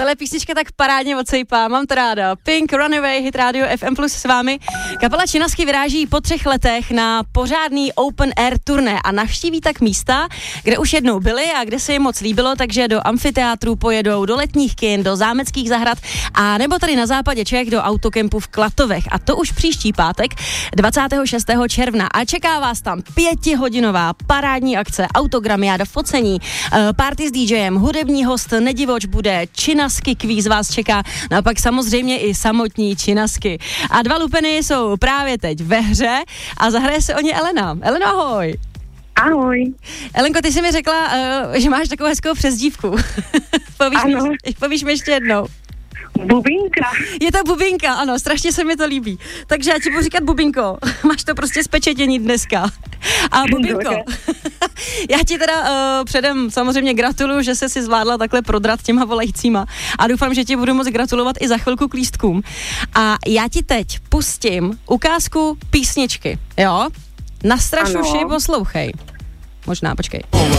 Tahle písnička tak parádně odsejpá, mám to ráda. Pink, Runaway, Hit Radio FM Plus s vámi. Kapela Činasky vyráží po 3 letech na pořádný open air turné a navštíví tak místa, kde už jednou byli a kde se jim moc líbilo, takže do amfiteátrů pojedou, do letních kin, do zámeckých zahrad a nebo tady na západě Čech do autokempu v Klatovech. A to už příští pátek 26. června. A čeká vás tam 5hodinová parádní akce, autogramiáda, focení, party s DJem, hudební host Nedivoč bude, Činasky kvíz vás čeká, no a pak samozřejmě i samotní Činasky. A 2 lupeny jsou právě teď ve hře a zahraje se o ně Elena. Eleno, ahoj. Ahoj. Elenko, ty jsi mi řekla, že máš takovou hezkou přezdívku. Povíš mi ještě jednou. Bubínka. Je to Bubínka, ano, strašně se mi to líbí. Takže já ti budu říkat Bubínko, máš to prostě zpečetění dneska. A Bubínko, já ti teda předem samozřejmě gratuluju, že jsi si zvládla takhle prodrat těma volajícíma a doufám, že ti budu moc gratulovat i za chvilku k lístkům. A já ti teď pustím ukázku písničky, jo? Nastraž uši, poslouchej. Možná, počkej.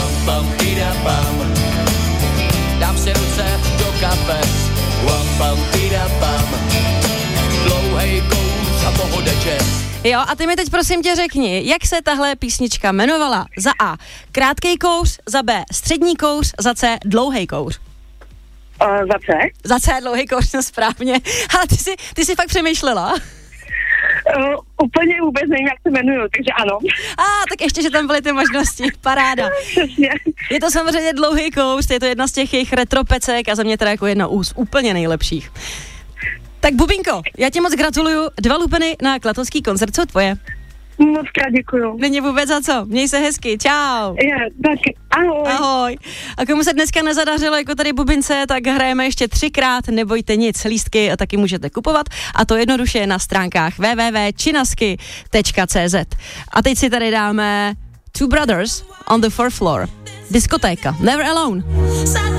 Dám si ruce do kapes. Dlouhej kouř a pohodeče. Jo, a ty mi teď prosím tě řekni, jak se tahle písnička jmenovala? Za A. Krátkej kouř, za B. Střední kouř, za C. Dlouhej kouř. Za C. Za C, dlouhej kouř, no správně. Ale ty jsi fakt přemýšlela? Úplně vůbec nevím, jak se jmenuju, takže ano. Tak ještě, že tam byly ty možnosti, paráda. Přesně. Je to samozřejmě dlouhý kouř, je to jedna z těch jejich retropecek a za mě teda jako jedna z úplně nejlepších. Tak Bubínko, já ti moc gratuluju, 2 lupeny na klatovský koncert jsou tvoje. Moc krát děkuju. Není vůbec za co, měj se hezky, čau. Tak ahoj. Ahoj. A komu se dneska nezadařilo jako tady Bubince, tak hrajeme ještě 3krát, nebojte nic, lístky taky můžete kupovat a to jednoduše na stránkách www.činasky.cz. A teď si tady dáme Two Brothers on the Fourth Floor. Diskotéka, Never Alone.